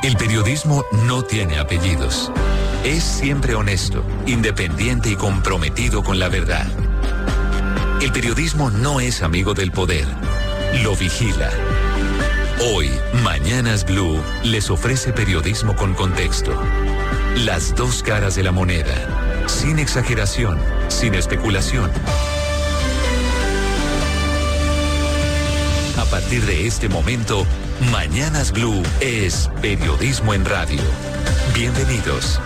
El periodismo no tiene apellidos. Es siempre honesto, independiente y comprometido con la verdad. El periodismo no es amigo del poder. Lo vigila. Hoy, Mañanas Blue les ofrece periodismo con contexto. Las dos caras de la moneda. Sin exageración, sin especulación. A partir de este momento, Mañanas Blue es periodismo en radio. Bienvenidos.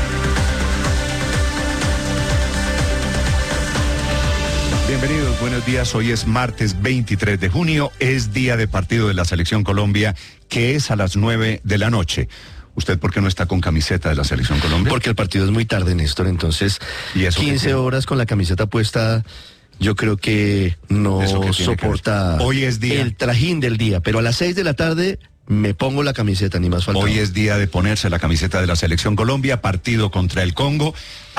Bienvenidos, buenos días. Hoy es martes 23 de junio, es día de partido de la Selección Colombia, que es a las 9 de la noche. ¿Usted por qué no está con camiseta de la Selección Colombia? Porque el partido es muy tarde, Néstor, entonces 15 horas con la camiseta puesta, yo creo que no soporta hoy es día. El trajín del día, pero a las 6 de la tarde me pongo la camiseta, ni más faltaba. Hoy es día de ponerse la camiseta de la Selección Colombia, partido contra el Congo.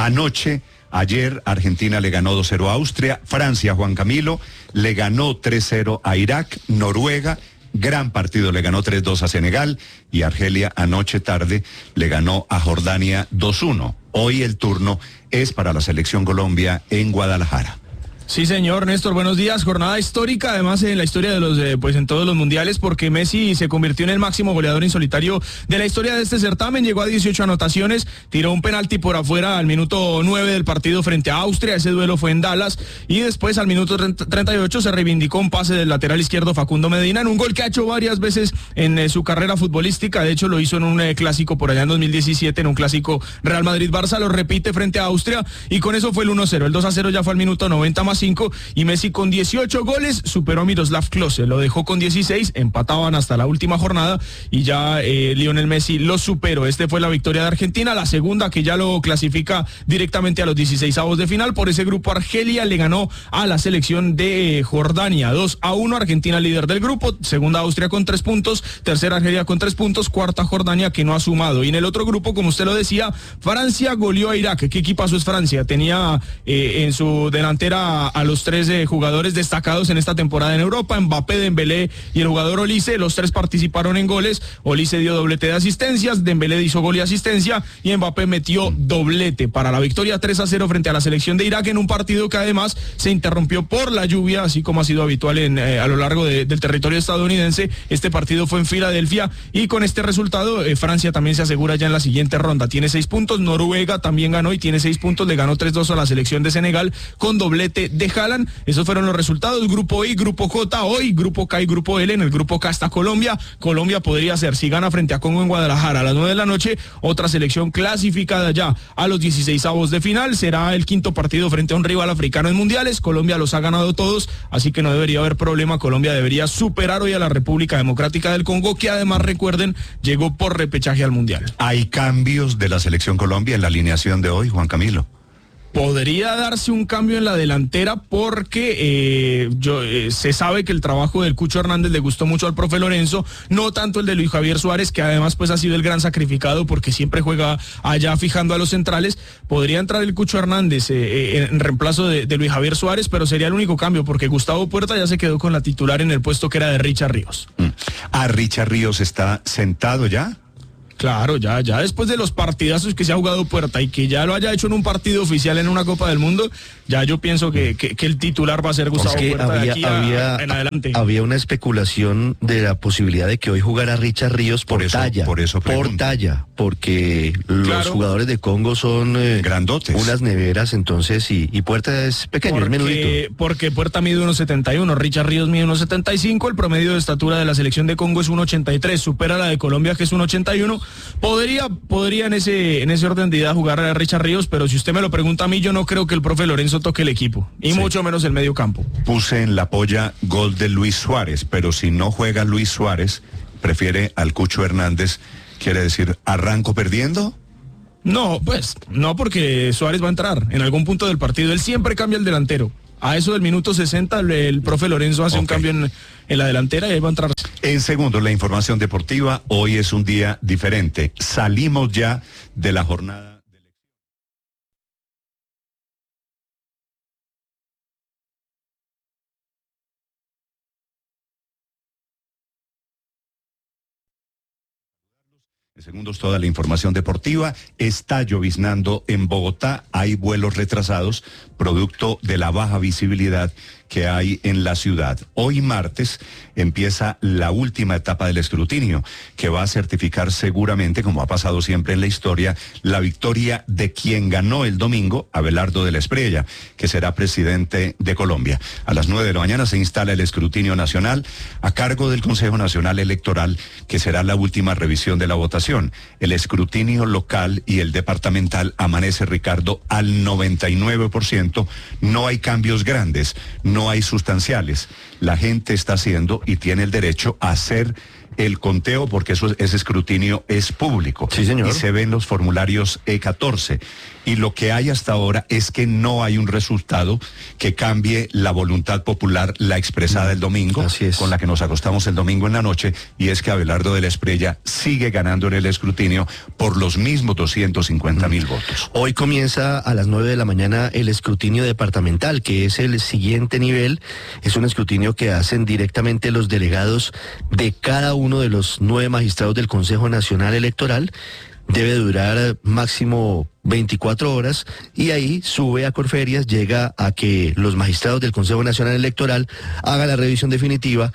Ayer Argentina le ganó 2-0 a Austria, Francia, Juan Camilo, le ganó 3-0 a Irak, Noruega, gran partido, le ganó 3-2 a Senegal y Argelia anoche tarde le ganó a Jordania 2-1. Hoy el turno es para la Selección Colombia en Guadalajara. Sí, señor Néstor, buenos días. Jornada histórica, además en la historia de los, en todos los mundiales, porque Messi se convirtió en el máximo goleador en solitario de la historia de este certamen. Llegó a 18 anotaciones, tiró un penalti por afuera al minuto 9 del partido frente a Austria. Ese duelo fue en Dallas y después al minuto 38 se reivindicó un pase del lateral izquierdo Facundo Medina en un gol que ha hecho varias veces en su carrera futbolística. De hecho, lo hizo en un clásico por allá en 2017, en un clásico Real Madrid-Barça. Lo repite frente a Austria y con eso fue el 1-0. El 2-0 ya fue al minuto 90 más 5 y Messi con 18 goles superó a Miroslav Klose, lo dejó con 16, empataban hasta la última jornada y ya Lionel Messi lo superó. Este fue la victoria de Argentina, la segunda que ya lo clasifica directamente a los 16avos de final. Por ese grupo Argelia le ganó a la selección de Jordania 2-1, Argentina líder del grupo, segunda Austria con 3 puntos, tercera Argelia con 3 puntos, cuarta Jordania que no ha sumado. Y en el otro grupo, como usted lo decía, Francia goleó a Irak. ¿Qué equipazo es Francia? Tenía en su delantera a los 3 jugadores destacados en esta temporada en Europa, Mbappé, Dembélé y el jugador Olise. Los 3 participaron en goles. Olise dio doblete de asistencias, Dembélé hizo gol y asistencia y Mbappé metió doblete para la victoria 3-0 frente a la selección de Irak en un partido que además se interrumpió por la lluvia, así como ha sido habitual a lo largo del territorio estadounidense. Este partido fue en Filadelfia y con este resultado Francia también se asegura ya en la siguiente ronda. Tiene 6 puntos, Noruega también ganó y tiene 6 puntos, le ganó 3-2 a la selección de Senegal con doblete de Haaland. Esos fueron los resultados. Grupo I, Grupo J hoy, Grupo K y Grupo L. En el Grupo K está Colombia. Colombia podría ser, si gana frente a Congo en Guadalajara a las 9 de la noche, otra selección clasificada ya a los 16avos de final. Será el quinto partido frente a un rival africano en mundiales. Colombia los ha ganado todos, así que no debería haber problema. Colombia debería superar hoy a la República Democrática del Congo, que además, recuerden, llegó por repechaje al mundial. ¿Hay cambios de la Selección Colombia en la alineación de hoy, Juan Camilo? Podría darse un cambio en la delantera porque se sabe que el trabajo del Cucho Hernández le gustó mucho al profe Lorenzo, no tanto el de Luis Javier Suárez, que además pues ha sido el gran sacrificado porque siempre juega allá fijando a los centrales. Podría entrar el Cucho Hernández en reemplazo de Luis Javier Suárez, pero sería el único cambio porque Gustavo Puerta ya se quedó con la titular en el puesto que era de Richard Ríos. ¿Richard Ríos está sentado ya? Claro, ya después de los partidazos que se ha jugado Puerta y que ya lo haya hecho en un partido oficial en una Copa del Mundo, ya yo pienso que el titular va a ser Gustavo Puerta de aquí en adelante. Había una especulación de la posibilidad de que hoy jugara Richard Ríos por talla, porque los jugadores de Congo son grandotes, unas neveras, entonces, y Puerta es pequeño, es menudito. Porque Puerta mide 1.71, Richard Ríos mide 1.75, el promedio de estatura de la selección de Congo es 1.83, supera la de Colombia que es 1.81. Podría en ese orden de idea jugar a Richard Ríos, pero si usted me lo pregunta a mí, yo no creo que el profe Lorenzo toque el equipo, y mucho menos el medio campo. Puse en la polla gol de Luis Suárez, pero si no juega Luis Suárez, prefiere al Cucho Hernández, quiere decir, ¿arranco perdiendo? No, pues, no, porque Suárez va a entrar en algún punto del partido, él siempre cambia el delantero. A eso del minuto 60 el profe Lorenzo hace un cambio en la delantera y ahí va a entrar. En segundo, la información deportiva. Hoy es un día diferente. Salimos ya de la jornada. En segundos, toda la información deportiva. Está lloviznando en Bogotá. Hay vuelos retrasados, producto de la baja visibilidad que hay en la ciudad. Hoy martes empieza la última etapa del escrutinio, que va a certificar seguramente, como ha pasado siempre en la historia, la victoria de quien ganó el domingo, Abelardo de la Espriella, que será presidente de Colombia. A las 9 de la mañana se instala el escrutinio nacional a cargo del Consejo Nacional Electoral, que será la última revisión de la votación. El escrutinio local y el departamental amanece, Ricardo, al 99%. No hay cambios grandes, no hay sustanciales. La gente está haciendo y tiene el derecho a hacer el conteo, porque ese escrutinio es público. Sí, señor. Y se ven los formularios E14. Y lo que hay hasta ahora es que no hay un resultado que cambie la voluntad popular, la expresada el domingo, así es, con la que nos acostamos el domingo en la noche, y es que Abelardo de la Espriella sigue ganando en el escrutinio por los mismos 250.000 votos. Hoy comienza a las 9 de la mañana el escrutinio departamental, que es el siguiente nivel. Es un escrutinio que hacen directamente los delegados de cada uno de los 9 magistrados del Consejo Nacional Electoral. Debe durar máximo 24 horas y ahí sube a Corferias, llega a que los magistrados del Consejo Nacional Electoral hagan la revisión definitiva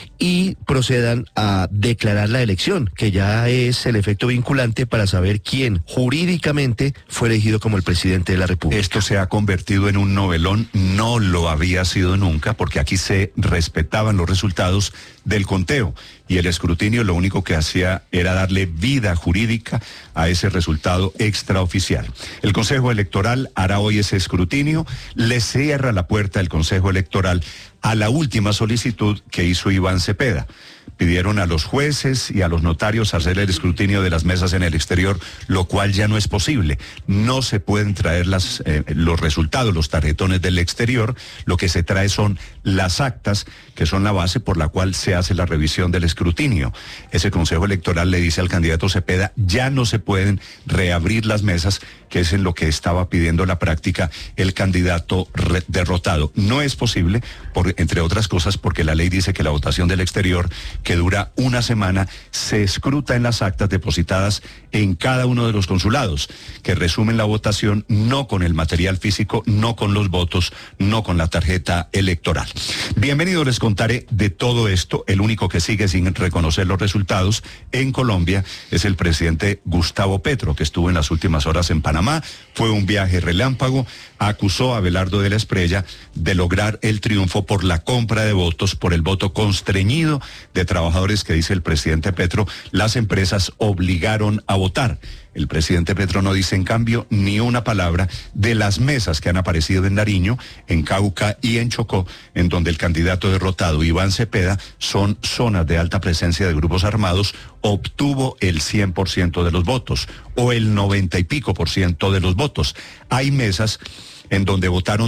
y procedan a declarar la elección, que ya es el efecto vinculante para saber quién jurídicamente fue elegido como el presidente de la República. Esto se ha convertido en un novelón, no lo había sido nunca, porque aquí se respetaban los resultados del conteo y el escrutinio lo único que hacía era darle vida jurídica a ese resultado extraoficial. El Consejo Electoral hará hoy ese escrutinio, le cierra la puerta el Consejo Electoral a la última solicitud que hizo Iván Cepeda. Pidieron a los jueces y a los notarios hacer el escrutinio de las mesas en el exterior, lo cual ya no es posible. No se pueden traer los resultados, los tarjetones del exterior. Lo que se trae son las actas, que son la base por la cual se hace la revisión del escrutinio. Ese Consejo Electoral le dice al candidato Cepeda, ya no se pueden reabrir las mesas, que es en lo que estaba pidiendo la práctica el candidato derrotado. No es posible, entre otras cosas, porque la ley dice que la votación del exterior, que dura una semana, se escruta en las actas depositadas en cada uno de los consulados, que resumen la votación no con el material físico, no con los votos, no con la tarjeta electoral. Bienvenido, les contaré de todo esto. El único que sigue sin reconocer los resultados en Colombia es el presidente Gustavo Petro, que estuvo en las últimas horas en Panamá. Fue un viaje relámpago, acusó a Abelardo de la Espriella de lograr el triunfo por la compra de votos, por el voto constreñido de trabajadores que, dice el presidente Petro, las empresas obligaron a votar. El presidente Petro no dice, en cambio, ni una palabra de las mesas que han aparecido en Nariño, en Cauca y en Chocó, en donde el candidato derrotado, Iván Cepeda, son zonas de alta presencia de grupos armados, obtuvo el 100% de los votos, o el 90 y pico % de los votos. Hay mesas en donde votaron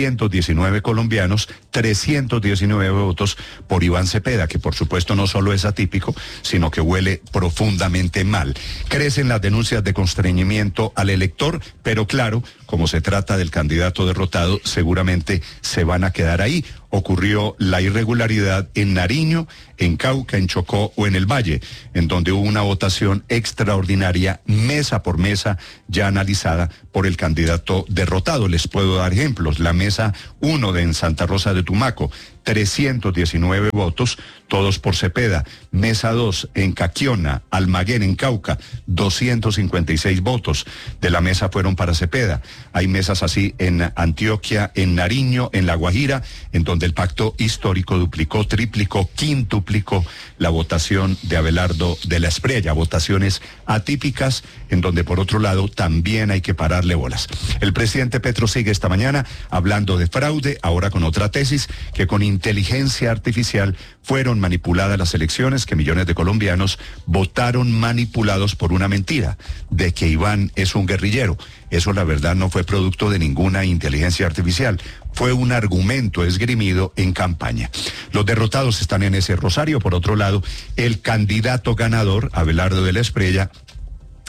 319 colombianos, 319 votos por Iván Cepeda, que por supuesto no solo es atípico, sino que huele profundamente mal. Crecen las denuncias de constreñimiento al elector, pero claro, como se trata del candidato derrotado, seguramente se van a quedar ahí. Ocurrió la irregularidad en Nariño, en Cauca, en Chocó o en el Valle, en donde hubo una votación extraordinaria, mesa por mesa, ya analizada por el candidato derrotado. Les puedo dar ejemplos. La mesa 1 de en Santa Rosa de Tumaco, 319 votos, todos por Cepeda. Mesa 2 en Caquiona, Almaguer, en Cauca, 256 votos de la mesa fueron para Cepeda. Hay mesas así en Antioquia, en Nariño, en La Guajira, en donde el pacto histórico duplicó, triplicó, quintuplicó la votación de Abelardo de la Espriella. Votaciones atípicas, en donde por otro lado también hay que pararle bolas. El presidente Petro sigue esta mañana hablando de fraude, ahora con otra tesis, que con inteligencia artificial fueron manipuladas las elecciones, que millones de colombianos votaron manipulados por una mentira, de que Iván es un guerrillero. Eso, la verdad, no fue producto de ninguna inteligencia artificial. Fue un argumento esgrimido en campaña. Los derrotados están en ese rosario. Por otro lado, el candidato ganador, Abelardo de la Espriella,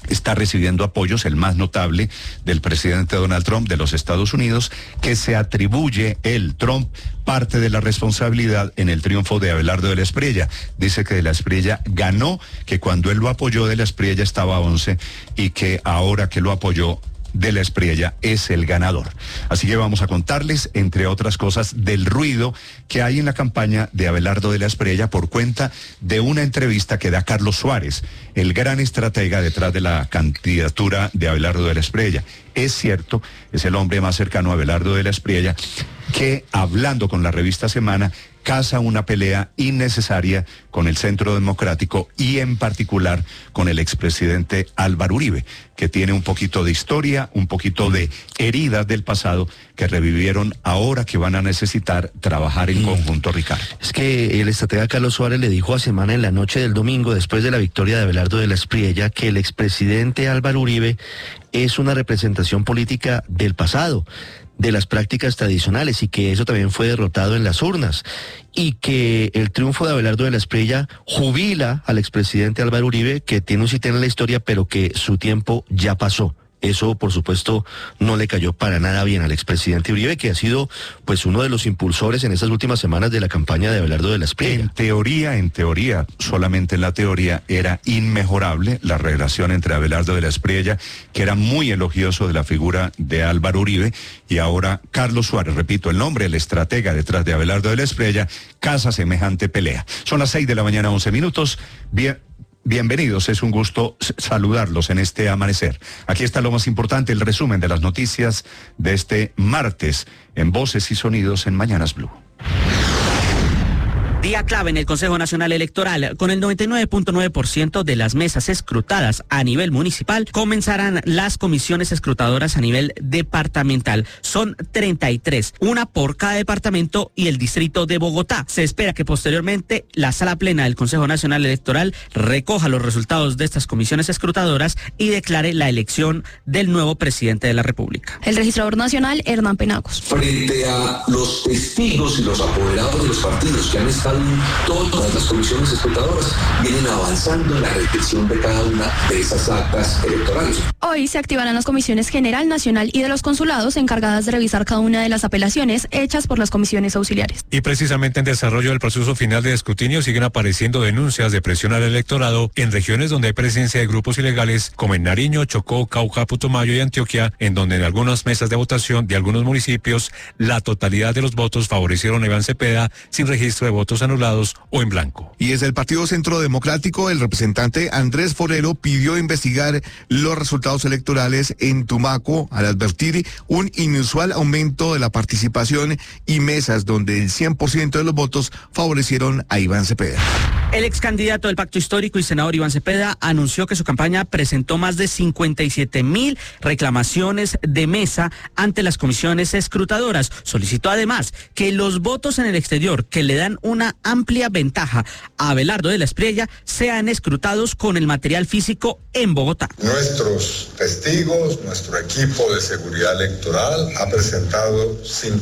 está recibiendo apoyos, el más notable del presidente Donald Trump de los Estados Unidos, que se atribuye Trump parte de la responsabilidad en el triunfo de Abelardo de la Espriella. Dice que de la Espriella ganó, que cuando él lo apoyó de la Espriella estaba 11 y que ahora que lo apoyó de la Espriella es el ganador. Así que vamos a contarles, entre otras cosas, del ruido que hay en la campaña de Abelardo de la Espriella por cuenta de una entrevista que da Carlos Suárez, el gran estratega detrás de la candidatura de Abelardo de la Espriella. Es cierto, es el hombre más cercano a Abelardo de la Espriella, que hablando con la revista Semana, caza una pelea innecesaria con el Centro Democrático y en particular con el expresidente Álvaro Uribe, que tiene un poquito de historia, un poquito de heridas del pasado que revivieron ahora que van a necesitar trabajar en conjunto, Ricardo. Es que el estratega Carlos Suárez le dijo a Semana en la noche del domingo, después de la victoria de Abelardo de la Espriella, que el expresidente Álvaro Uribe es una representación política del pasado, de las prácticas tradicionales, y que eso también fue derrotado en las urnas, y que el triunfo de Abelardo de la Espriella jubila al expresidente Álvaro Uribe, que tiene un sitio en la historia, pero que su tiempo ya pasó. Eso, por supuesto, no le cayó para nada bien al expresidente Uribe, que ha sido pues uno de los impulsores en estas últimas semanas de la campaña de Abelardo de la Espriella. En teoría, solamente en la teoría, era inmejorable la relación entre Abelardo de la Espriella, que era muy elogioso de la figura de Álvaro Uribe, y ahora Carlos Suárez, repito el nombre, el estratega detrás de Abelardo de la Espriella, caza semejante pelea. Son las 6 de la mañana, 11 minutos. Bienvenidos, es un gusto saludarlos en este amanecer. Aquí está lo más importante, el resumen de las noticias de este martes en Voces y Sonidos en Mañanas Blue. Día clave en el Consejo Nacional Electoral. Con el 99.9% de las mesas escrutadas a nivel municipal, comenzarán las comisiones escrutadoras a nivel departamental. Son 33, una por cada departamento y el distrito de Bogotá. Se espera que posteriormente la Sala Plena del Consejo Nacional Electoral recoja los resultados de estas comisiones escrutadoras y declare la elección del nuevo presidente de la República. El registrador nacional, Hernán Penagos. Frente a los testigos y los apoderados de los partidos que han estado todas las comisiones escrutadoras, vienen avanzando en la recepción de cada una de esas actas electorales. Hoy se activarán las comisiones general, nacional y de los consulados encargadas de revisar cada una de las apelaciones hechas por las comisiones auxiliares. Y precisamente en desarrollo del proceso final de escrutinio siguen apareciendo denuncias de presión al electorado en regiones donde hay presencia de grupos ilegales, como en Nariño, Chocó, Cauca, Putumayo y Antioquia, en donde en algunas mesas de votación de algunos municipios la totalidad de los votos favorecieron a Iván Cepeda sin registro de votos anulados o en blanco. Y desde el Partido Centro Democrático, el representante Andrés Forero pidió investigar los resultados electorales en Tumaco al advertir un inusual aumento de la participación y mesas donde el 100% de los votos favorecieron a Iván Cepeda. El ex candidato del Pacto Histórico y senador Iván Cepeda anunció que su campaña presentó más de 57.000 reclamaciones de mesa ante las comisiones escrutadoras. Solicitó además que los votos en el exterior que le dan una amplia ventaja a Abelardo de la Espriella sean escrutados con el material físico en Bogotá. Nuestros testigos, nuestro equipo de seguridad electoral ha presentado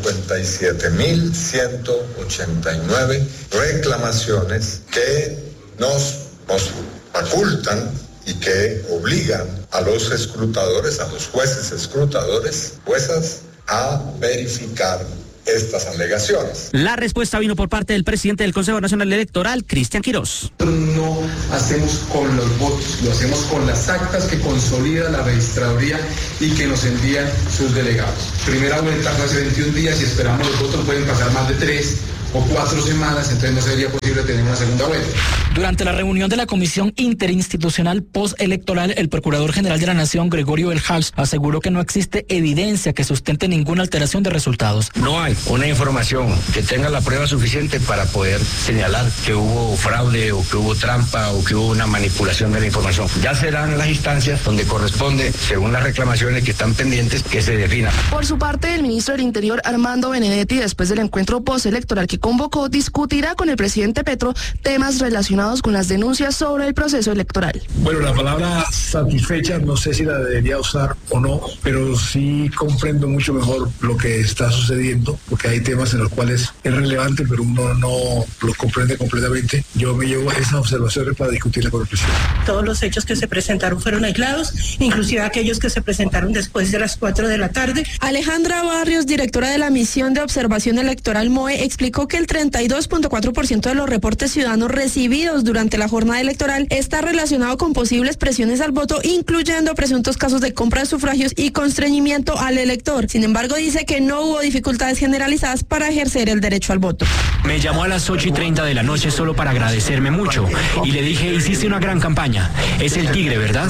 57.189 reclamaciones que nos facultan y que obligan a los escrutadores, a los jueces escrutadores, juezas, a verificar estas alegaciones. La respuesta vino por parte del presidente del Consejo Nacional Electoral, Cristian Quirós. No hacemos con los votos, lo hacemos con las actas que consolida la registraduría y que nos envían sus delegados. Primera vuelta fue hace 21 días y esperamos los votos pueden pasar más de 3 o 4 semanas, entonces no sería posible tener una segunda vuelta. Durante la reunión de la Comisión Interinstitucional Postelectoral, el Procurador General de la Nación, Gregorio Belhaj, aseguró que no existe evidencia que sustente ninguna alteración de resultados. No hay una información que tenga la prueba suficiente para poder señalar que hubo fraude o que hubo trampa o que hubo una manipulación de la información. Ya serán las instancias donde corresponde, según las reclamaciones que están pendientes, que se defina. Por su parte, el ministro del Interior, Armando Benedetti, después del encuentro postelectoral que convocó, discutirá con el presidente Petro temas relacionados relacionados con las denuncias sobre el proceso electoral. Bueno, la palabra satisfecha no sé si la debería usar o no, pero sí comprendo mucho mejor lo que está sucediendo, porque hay temas en los cuales es relevante, pero uno no los comprende completamente. Yo me llevo esas observaciones para discutirlas con el presidente. Todos los hechos que se presentaron fueron aislados, inclusive aquellos que se presentaron después de las 4 de la tarde. Alejandra Barrios, directora de la Misión de Observación Electoral MOE, explicó que el 32.4% de los reportes ciudadanos recibidos durante la jornada electoral está relacionado con posibles presiones al voto, incluyendo presuntos casos de compra de sufragios y constreñimiento al elector. Sin embargo, dice que no hubo dificultades generalizadas para ejercer el derecho al voto. Me llamó a las 8:30 de la noche solo para agradecerme mucho y le dije, hiciste una gran campaña. Es el Tigre, ¿verdad?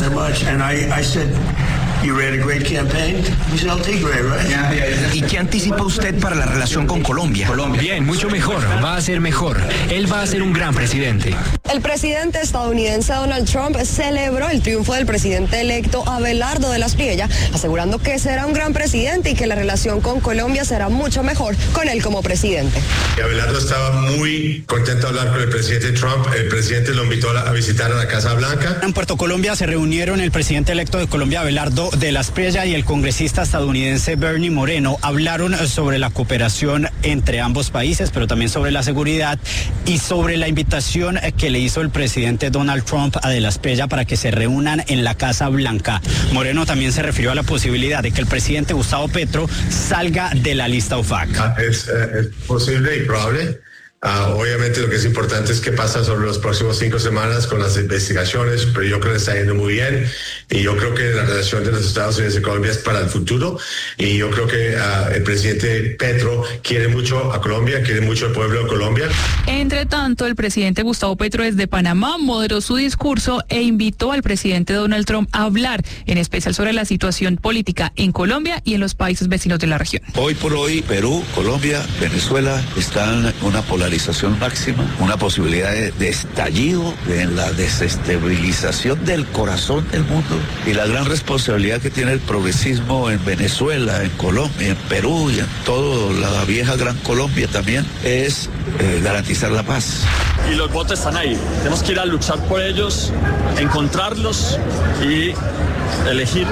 ¿Y qué anticipa usted para la relación con Colombia? Bien, mucho mejor. Va a ser mejor. Él va a ser un gran presidente. El presidente estadounidense Donald Trump celebró el triunfo del presidente electo Abelardo de la Espriella, asegurando que será un gran presidente y que la relación con Colombia será mucho mejor con él como presidente. Abelardo estaba muy contento de hablar con el presidente Trump. El presidente lo invitó a visitar a la Casa Blanca. En Puerto Colombia se reunieron el presidente electo de Colombia, Abelardo de la Espriella, y el congresista estadounidense Bernie Moreno. Hablaron sobre la cooperación entre ambos países, pero también sobre la seguridad y sobre la invitación que le hizo el presidente Donald Trump a de la Espriella para que se reúnan en la Casa Blanca. Moreno también se refirió a la posibilidad de que el presidente Gustavo Petro salga de la lista OFAC. Es posible y probable. Obviamente lo que es importante es qué pasa sobre las próximas 5 semanas con las investigaciones, pero yo creo que está yendo muy bien y yo creo que la relación de los Estados Unidos y Colombia es para el futuro y yo creo que el presidente Petro quiere mucho a Colombia, quiere mucho al pueblo de Colombia. Entre tanto, el presidente Gustavo Petro desde Panamá moderó su discurso e invitó al presidente Donald Trump a hablar, en especial sobre la situación política en Colombia y en los países vecinos de la región. Hoy por hoy, Perú, Colombia, Venezuela están en una polarización máxima, una posibilidad de estallido, de la desestabilización del corazón del mundo y la gran responsabilidad que tiene el progresismo en Venezuela, en Colombia, en Perú y en toda la vieja gran Colombia también es garantizar la paz. Y los votos están ahí, tenemos que ir a luchar por ellos, encontrarlos y elegir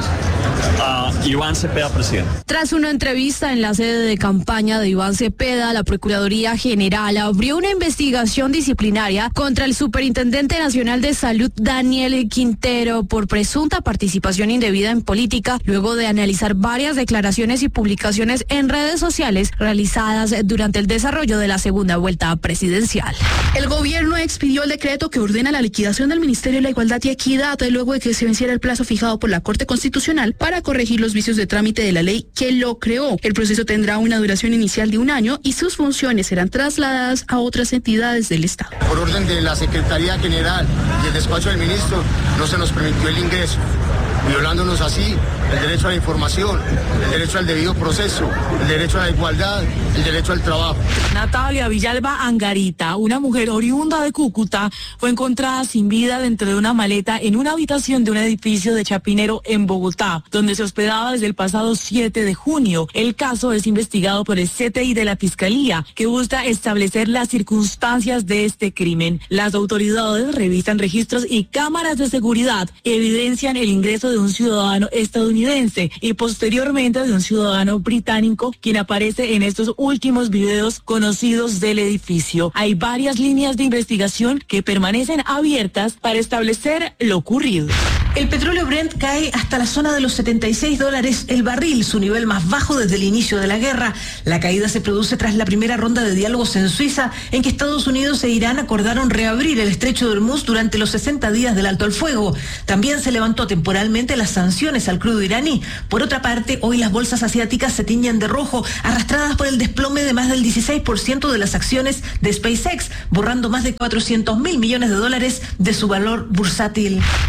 a Iván Cepeda presidente. Tras una entrevista en la sede de campaña de Iván Cepeda, la Procuraduría General abrió una investigación disciplinaria contra el Superintendente Nacional de Salud, Daniel Quintero, por presunta participación indebida en política, luego de analizar varias declaraciones y publicaciones en redes sociales realizadas durante el desarrollo de la segunda vuelta presidencial. El gobierno expidió el decreto que ordena la liquidación del Ministerio de la Igualdad y Equidad luego de que se venciera el plazo fijado por la Corte Constitucional para corregir los vicios de trámite de la ley que lo creó. El proceso tendrá una duración inicial de 1 año y sus funciones serán trasladadas a otras entidades del Estado. Por orden de la Secretaría General y el despacho del ministro, no se nos permitió el ingreso, violándonos así el derecho a la información, el derecho al debido proceso, el derecho a la igualdad, el derecho al trabajo. Natalia Villalba Angarita, una mujer oriunda de Cúcuta, fue encontrada sin vida dentro de una maleta en una habitación de un edificio de Chapinero en Bogotá, donde se hospedaba desde el pasado 7 de junio. El caso es investigado por el CTI de la Fiscalía, que busca establecer las circunstancias de este crimen. Las autoridades revisan registros y cámaras de seguridad, evidencian el ingreso de un ciudadano estadounidense y posteriormente de un ciudadano británico, quien aparece en estos últimos videos conocidos del edificio. Hay varias líneas de investigación que permanecen abiertas para establecer lo ocurrido. El petróleo Brent cae hasta la zona de los $76 el barril, su nivel más bajo desde el inicio de la guerra. La caída se produce tras la primera ronda de diálogos en Suiza, en que Estados Unidos e Irán acordaron reabrir el estrecho de Hormuz durante los 60 días del alto al fuego. También se levantó temporalmente las sanciones al crudo iraní. Por otra parte, hoy las bolsas asiáticas se tiñen de rojo, arrastradas por el desplome de más del 16% de las acciones de SpaceX, borrando más de $400.000 millones de su valor bursátil.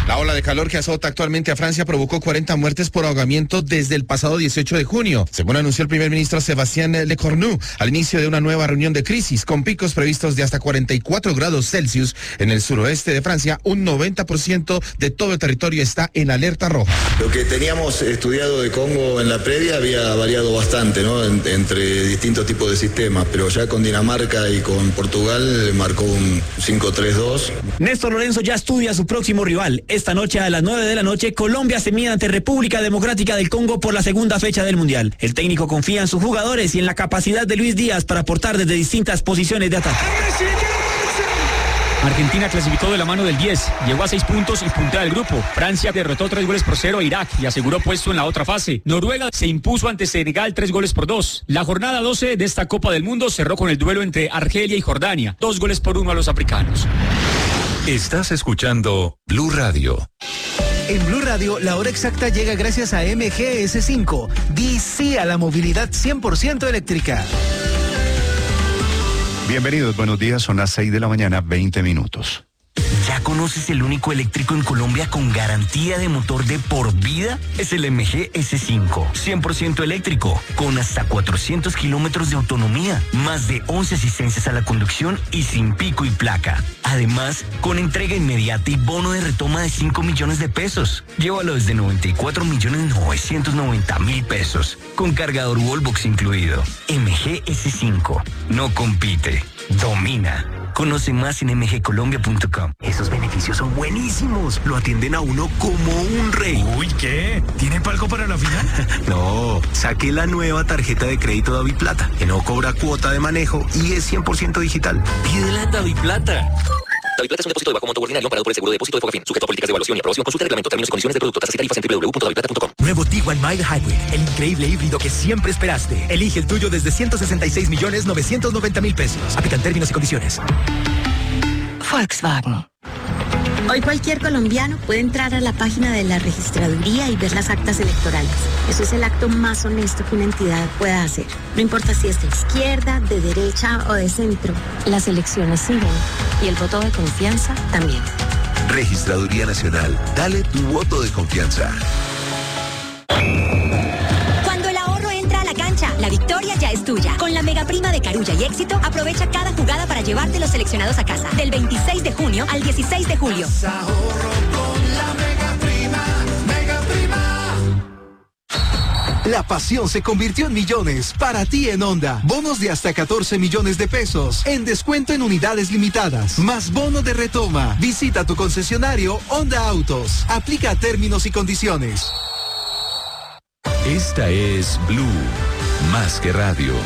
La ola de calor que azota actualmente a Francia provocó 40 muertes por ahogamiento desde el pasado 18 de junio, según anunció el primer ministro Sébastien Lecornu al inicio de una nueva reunión de crisis, con picos previstos de hasta 44 grados Celsius en el suroeste de Francia. Un 90% de todo el territorio está en alerta roja. Lo que teníamos estudiado de Congo en la previa había variado bastante, ¿no? Entre distintos tipos de sistemas, pero ya con Dinamarca y con Portugal marcó un 5-3-2. Néstor Lorenzo ya estudia a su próximo rival. Esta noche a las 9 de la noche, Colombia se mide ante República Democrática del Congo por la segunda fecha del Mundial. El técnico confía en sus jugadores y en la capacidad de Luis Díaz para aportar desde distintas posiciones de ataque. Argentina clasificó de la mano del 10, llegó a 6 puntos y puntera del grupo. Francia derrotó 3-0 a Irak y aseguró puesto en la otra fase. Noruega se impuso ante Senegal 3-2. La jornada 12 de esta Copa del Mundo cerró con el duelo entre Argelia y Jordania, 2-1 a los africanos. Estás escuchando Blue Radio. En Blue Radio, la hora exacta llega gracias a MGS5. Di sí a la movilidad 100% eléctrica. Bienvenidos, buenos días, son las 6 de la mañana, 20 minutos. ¿Ya conoces el único eléctrico en Colombia con garantía de motor de por vida? Es el MG S5, 100% eléctrico, con hasta 400 kilómetros de autonomía, más de 11 asistencias a la conducción y sin pico y placa. Además, con entrega inmediata y bono de retoma de 5 millones de pesos. Llévalo desde 94.990.000 pesos, con cargador Wallbox incluido. MG S5, no compite, domina. Conoce más en mgcolombia.com. Esos beneficios son buenísimos. Lo atienden a uno como un rey. Uy, ¿qué? ¿Tiene palco para la final? No, saqué la nueva tarjeta de crédito DaviPlata, que no cobra cuota de manejo y es 100% digital. Pídela DaviPlata. DaviPlata es un depósito de bajo monto ordinario amparado por el seguro de depósito de Fogafín, sujeto a políticas de evaluación y aprobación. Consulta el reglamento, términos y condiciones de producto, tasas y tarifas en www.daviplata.com. Nuevo Tiguan Mild Hybrid, el increíble híbrido que siempre esperaste. Elige el tuyo desde 166.990.000 pesos. Aplican términos y condiciones. Volkswagen. Hoy cualquier colombiano puede entrar a la página de la registraduría y ver las actas electorales. Eso es el acto más honesto que una entidad pueda hacer. No importa si es de izquierda, de derecha o de centro. Las elecciones siguen y el voto de confianza también. Registraduría Nacional. Dale tu voto de confianza. Cuando el ahorro entra a la cancha, la victoria ya es tuya. Con la mega prima de Carulla y Éxito, aprovecha cada jugada para llevarte los seleccionados a casa. Del 26 de junio al 16 de julio. La pasión se convirtió en millones para ti en Honda. Bonos de hasta 14 millones de pesos en descuento en unidades limitadas. Más bono de retoma. Visita tu concesionario Honda Autos. Aplica términos y condiciones. Esta es Blue, más que radio.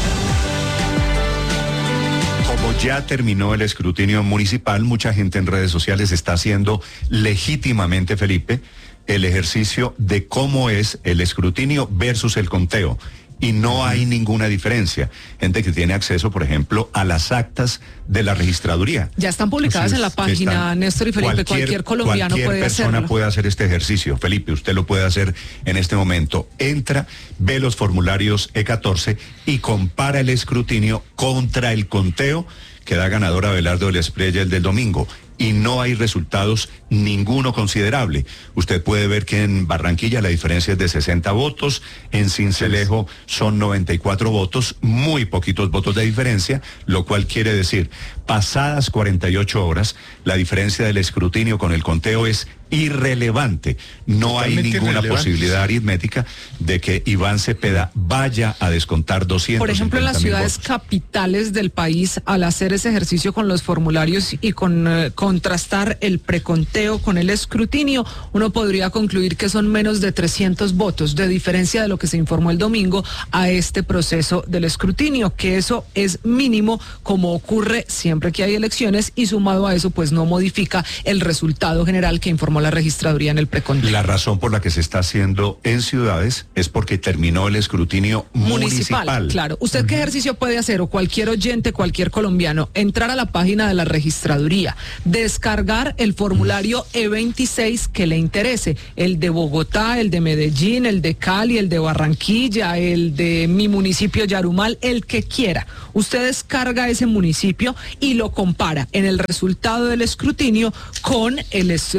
Como ya terminó el escrutinio municipal, mucha gente en redes sociales está haciendo legítimamente, Felipe, el ejercicio de cómo es el escrutinio versus el conteo. Y no hay ninguna diferencia. Gente que tiene acceso, por ejemplo, a las actas de la registraduría. Ya están publicadas en la página, Néstor y Felipe. Cualquier colombiano puede hacerlo. Cualquier persona puede hacer este ejercicio. Felipe, usted lo puede hacer en este momento. Entra, ve los formularios E14 y compara el escrutinio contra el conteo que da ganador a Abelardo del Espriella el del domingo. Y no hay resultados ninguno considerable. Usted puede ver que en Barranquilla la diferencia es de 60 votos, en Sincelejo son 94 votos, muy poquitos votos de diferencia, lo cual quiere decir, pasadas 48 horas, la diferencia del escrutinio con el conteo es irrelevante. No hay ninguna posibilidad aritmética de que Iván Cepeda vaya a descontar 200. Por ejemplo, en las ciudades votos. capitales del país, al hacer ese ejercicio con los formularios y con contrastar el preconteo con el escrutinio, uno podría concluir que son menos de 300 votos de diferencia de lo que se informó el domingo a este proceso del escrutinio, que eso es mínimo, como ocurre siempre que hay elecciones, y sumado a eso pues no modifica el resultado general que informó la registraduría en el preconteo. La razón por la que se está haciendo en ciudades es porque terminó el escrutinio municipal. Claro. ¿Usted qué ejercicio puede hacer, o cualquier oyente, cualquier colombiano? Entrar a la página de la registraduría, descargar el formulario E26 que le interese, el de Bogotá, el de Medellín, el de Cali, el de Barranquilla, el de mi municipio Yarumal, el que quiera. Usted descarga ese municipio y lo compara en el resultado del escrutinio con el resultado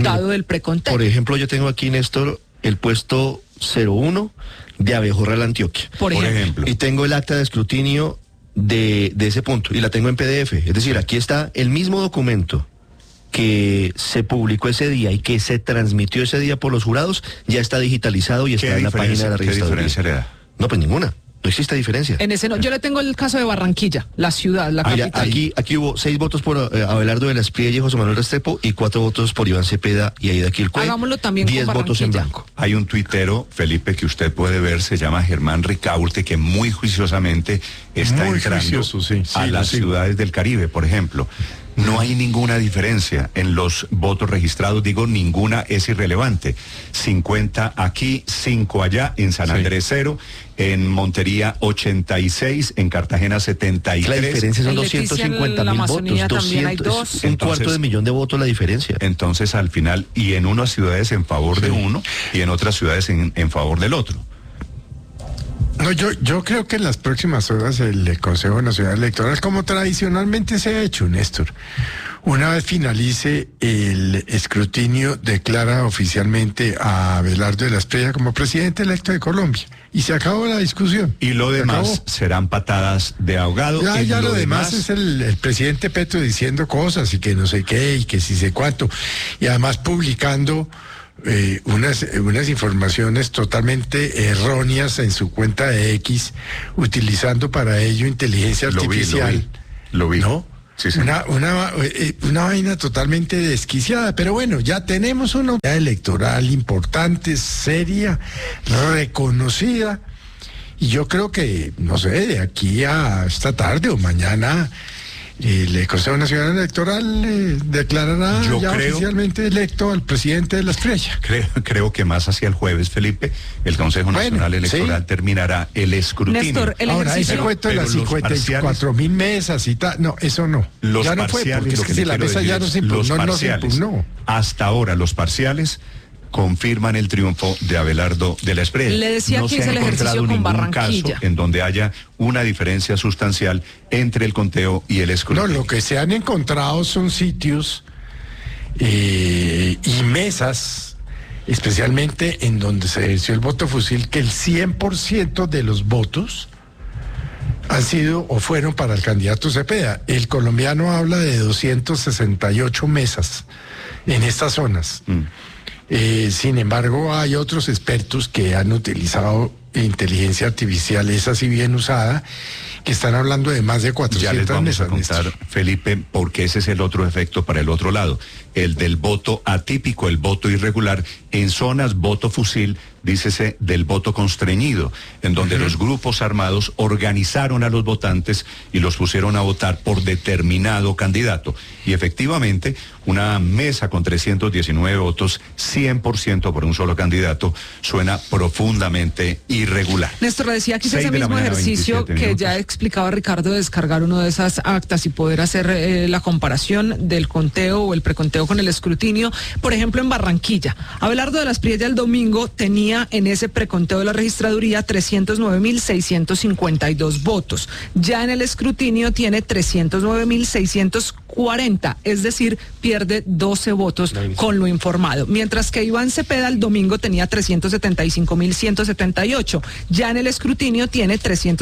resultado del preconteo. Por ejemplo, yo tengo aquí, Néstor, el puesto 01 de Abejorra, la Antioquia. Por ejemplo. Y tengo el acta de escrutinio de ese punto, y la tengo en PDF. Es decir, aquí está el mismo documento que se publicó ese día y que se transmitió ese día por los jurados, ya está digitalizado y está en la página de la registraduría. ¿Qué diferencia le da? No, pues ninguna. No existe diferencia. En ese no. Yo le tengo el caso de Barranquilla, la ciudad, la capital. Aquí hubo 6 votos por Abelardo de la Espriella y José Manuel Restrepo y 4 votos por Iván Cepeda y Aida Quilcue. Hagámoslo también 10 con votos en Barranquilla. blanco. Hay un tuitero, Felipe, que usted puede ver, se llama Germán Ricaurte, que muy juiciosamente está entrando a las ciudades del Caribe, por ejemplo. No hay ninguna diferencia en los votos registrados, digo, ninguna es irrelevante. 50 aquí, 5 allá, en San Andrés 0, en Montería 86, en Cartagena 73. La diferencia son 250.000 votos, un cuarto de millón de votos la diferencia. Entonces, al final, y en unas ciudades en favor de uno y en otras ciudades en favor del otro. No, yo creo que en las próximas horas el Consejo Nacional Electoral, como tradicionalmente se ha hecho, Néstor, una vez finalice el escrutinio, declara oficialmente a Abelardo de la Espriella como presidente electo de Colombia. Y se acabó la discusión. Y lo demás serán patadas de ahogado. Ya lo demás es el presidente Petro diciendo cosas y que no sé qué y que sí sé cuánto. Y además publicando unas informaciones totalmente erróneas en su cuenta de X, utilizando para ello inteligencia artificial. Lo vi. ¿No? Sí, sí. Una vaina totalmente desquiciada, pero bueno, ya tenemos una unidad electoral importante, seria, reconocida, y yo creo que, no sé, de aquí a esta tarde o mañana el Consejo Nacional Electoral declarará oficialmente electo al presidente de la Espriella. Creo que más hacia el jueves, Felipe, el Consejo Nacional Electoral terminará el escrutinio. Néstor, ahora, ese cuento de las 54.000 mesas y tal, no, eso no. Los ya no fue, porque es que si la mesa ya no se impugnó, hasta ahora los parciales confirman el triunfo de Abelardo de la Espriella. Le decía no que se hice ha el ejercicio encontrado con ningún Barranquilla. caso en donde haya una diferencia sustancial entre el conteo y el escrutinio. No, lo que se han encontrado son sitios y mesas, especialmente en donde se ejerció el voto fusil, que el 100% de los votos han sido o fueron para el candidato Cepeda. El colombiano habla de 268 mesas en estas zonas. Sin embargo, hay otros expertos que han utilizado inteligencia artificial, esa sí bien usada, que están hablando de más de 400 Ya les vamos mesas, a contar, Felipe, porque ese es el otro efecto para el otro lado. El del voto atípico, el voto irregular, en zonas voto fusil, dícese del voto constreñido, en donde los grupos armados organizaron a los votantes y los pusieron a votar por determinado candidato. Y efectivamente, una mesa con 319 votos, 100% por un solo candidato, suena profundamente irregular. Néstor, decía que ese mismo ejercicio que ya explicaba Ricardo, de descargar uno de esas actas y poder hacer la comparación del conteo o el preconteo con el escrutinio. Por ejemplo, en Barranquilla, Abelardo de la Espriella el domingo tenía en ese preconteo de la registraduría 309.652 votos. Ya en el escrutinio tiene 309.640, es decir, pierde 12 votos con lo informado. Mientras que Iván Cepeda el domingo tenía 375.178. Ya en el escrutinio tiene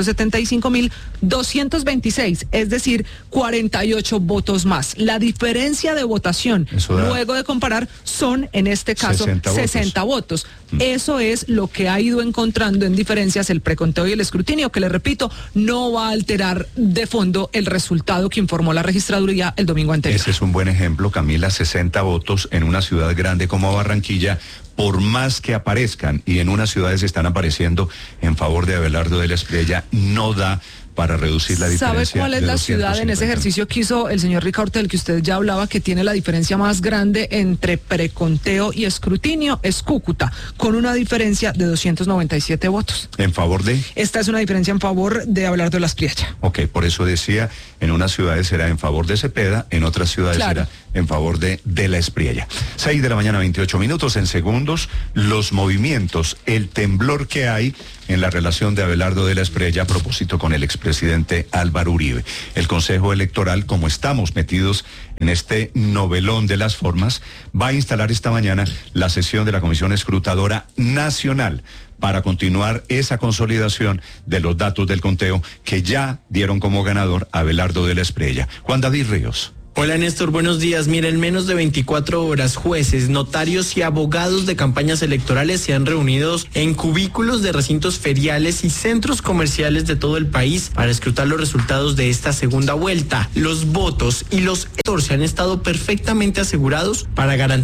375.226, es decir, 48 votos más. La diferencia de votación, luego de comparar, son en este caso 60 votos. Eso es lo que ha ido encontrando en diferencias el preconteo y el escrutinio, que le repito, no va a alterar de fondo el resultado que informó la registraduría el domingo anterior. Ese es un buen ejemplo, Camila, 60 votos en una ciudad grande como Barranquilla, por más que aparezcan, y en unas ciudades están apareciendo en favor de Abelardo de la Espriella, no da para reducir la diferencia. ¿Sabe cuál es la ciudad en ese ejercicio que hizo el señor Ricaurte, del que usted ya hablaba, que tiene la diferencia más grande entre preconteo y escrutinio? Es Cúcuta, con una diferencia de 297 votos. ¿En favor de? Esta es una diferencia en favor de Abelardo de la Espriella. Ok, por eso decía, en unas ciudades será en favor de Cepeda, en otras ciudades será en favor de la Espriella. 6 de la mañana, 28 minutos, en segundos, los movimientos, el temblor que hay en la relación de Abelardo de la Espriella a propósito con el expresidente expresidente Álvaro Uribe. El Consejo Electoral, como estamos metidos en este novelón de las formas, va a instalar esta mañana la sesión de la Comisión Escrutadora Nacional para continuar esa consolidación de los datos del conteo que ya dieron como ganador a Abelardo de la Espriella. Juan David Ríos. Hola Néstor, buenos días. Mira, en menos de 24 horas, jueces, notarios y abogados de campañas electorales se han reunido en cubículos de recintos feriales y centros comerciales de todo el país para escrutar los resultados de esta segunda vuelta. Los votos y los electores han estado perfectamente asegurados para garantizar